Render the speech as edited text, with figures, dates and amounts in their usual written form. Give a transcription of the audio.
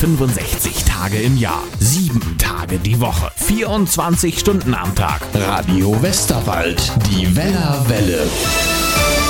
365 Tage im Jahr, 7 Tage die Woche, 24 Stunden am Tag. Radio Westerwald, die Wellerwelle.